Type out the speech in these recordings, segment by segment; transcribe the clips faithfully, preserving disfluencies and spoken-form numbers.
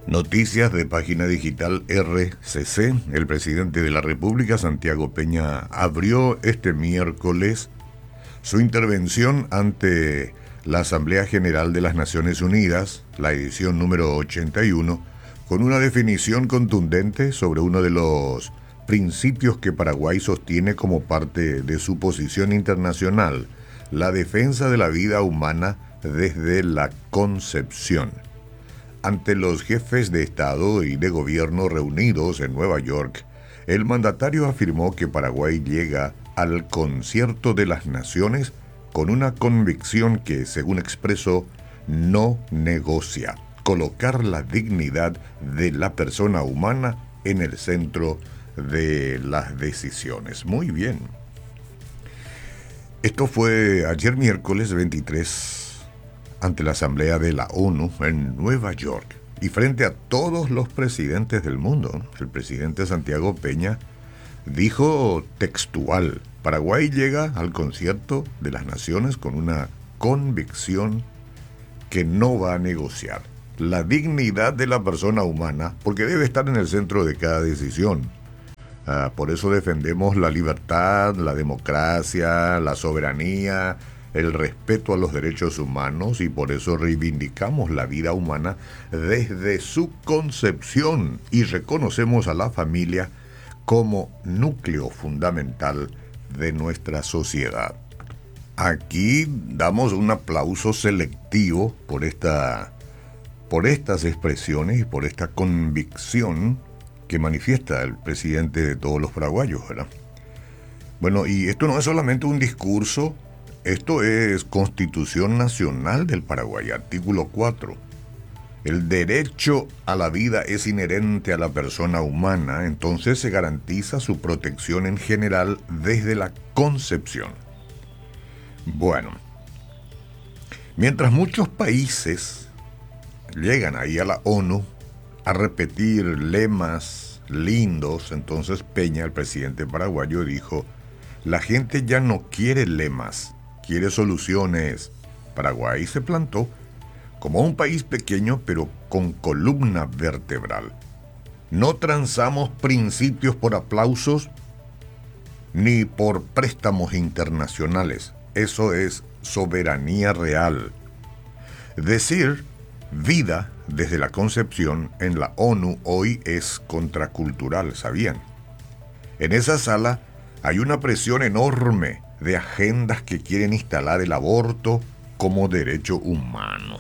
Noticias de Página Digital R C C. El presidente de la República, Santiago Peña, abrió este miércoles su intervención ante la Asamblea General de las Naciones Unidas, la edición número ochenta y uno, con una definición contundente sobre uno de los principios que Paraguay sostiene como parte de su posición internacional, la defensa de la vida humana desde la concepción. Ante los jefes de Estado y de Gobierno reunidos en Nueva York, el mandatario afirmó que Paraguay llega al concierto de las naciones con una convicción que, según expresó, no negocia: colocar la dignidad de la persona humana en el centro de las decisiones. Muy bien. Esto fue ayer miércoles veintitrés ante la Asamblea de la ONU en Nueva York y frente a todos los presidentes del mundo. El presidente Santiago Peña dijo textual: Paraguay llega al concierto de las naciones con una convicción que no va a negociar la dignidad de la persona humana, porque debe estar en el centro de cada decisión. Uh, por eso defendemos la libertad, la democracia, la soberanía, el respeto a los derechos humanos, y por eso reivindicamos la vida humana desde su concepción y reconocemos a la familia como núcleo fundamental de nuestra sociedad. Aquí damos un aplauso selectivo por esta, por estas expresiones y por esta convicción que manifiesta el presidente de todos los paraguayos, ¿verdad? Bueno, y esto no es solamente un discurso. Esto es Constitución Nacional del Paraguay, artículo cuatro. El derecho a la vida es inherente a la persona humana, entonces se garantiza su protección en general desde la concepción. Bueno, mientras muchos países llegan ahí a la ONU a repetir lemas lindos, entonces Peña, el presidente paraguayo, dijo: la gente ya no quiere lemas, quiere soluciones. Paraguay se plantó como un país pequeño pero con columna vertebral. No transamos principios por aplausos ni por préstamos internacionales. Eso es soberanía real. Decir vida desde la concepción en la ONU hoy es contracultural, ¿sabían? En esa sala hay una presión enorme de agendas que quieren instalar el aborto como derecho humano.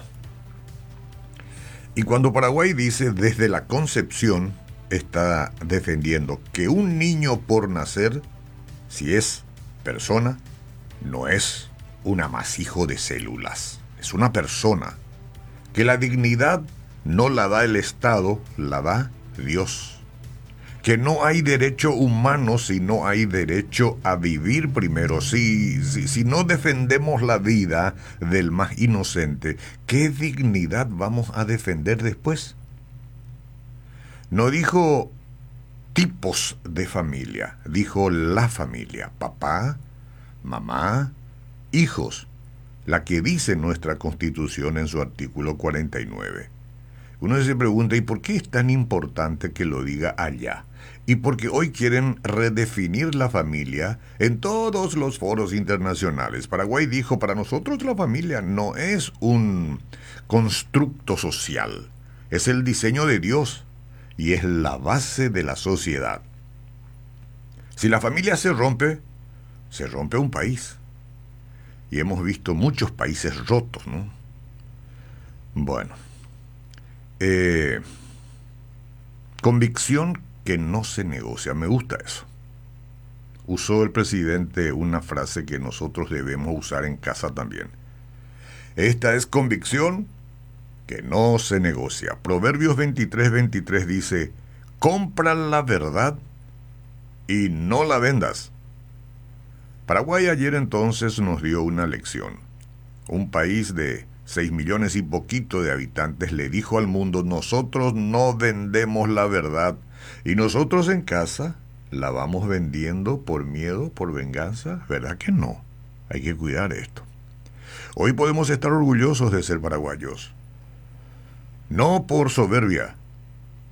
Y cuando Paraguay dice desde la concepción, está defendiendo que un niño por nacer, si es persona, no es un amasijo de células, es una persona, que la dignidad no la da el Estado, la da Dios. Que no hay derecho humano si no hay derecho a vivir primero. Si, si, si no defendemos la vida del más inocente, ¿qué dignidad vamos a defender después? No dijo tipos de familia, dijo la familia: papá, mamá, hijos, la que dice nuestra Constitución en su artículo cuarenta y nueve. Uno se pregunta: ¿y por qué es tan importante que lo diga allá? Y porque hoy quieren redefinir la familia en todos los foros internacionales. Paraguay dijo: para nosotros la familia no es un constructo social, es el diseño de Dios y es la base de la sociedad. Si la familia se rompe, se rompe un país. Y hemos visto muchos países rotos, ¿no? Bueno, eh, convicción que no se negocia. Me gusta eso. Usó el presidente una frase que nosotros debemos usar en casa también. Esta es convicción que no se negocia. Proverbios veintitrés veintitrés dice: compra la verdad y no la vendas. Paraguay ayer entonces nos dio una lección. Un país de seis millones y poquito de habitantes le dijo al mundo: nosotros no vendemos la verdad, y nosotros en casa la vamos vendiendo por miedo, por venganza. ¿Verdad que no? Hay que cuidar esto. Hoy podemos estar orgullosos de ser paraguayos. No por soberbia,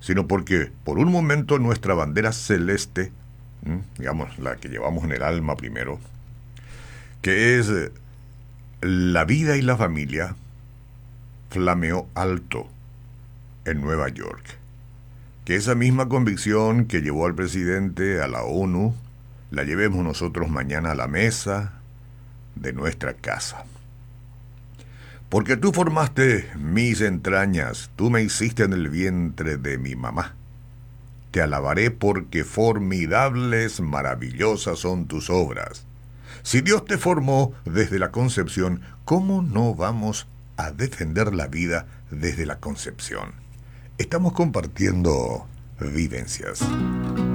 sino porque por un momento nuestra bandera celeste, digamos la que llevamos en el alma primero, que es la vida y la familia, flameó alto en Nueva York. Que esa misma convicción que llevó al presidente a la ONU, la llevemos nosotros mañana a la mesa de nuestra casa. Porque tú formaste mis entrañas, tú me hiciste en el vientre de mi mamá. Te alabaré porque formidables, maravillosas son tus obras. Si Dios te formó desde la concepción, ¿cómo no vamos a defender la vida desde la concepción? Estamos compartiendo vivencias.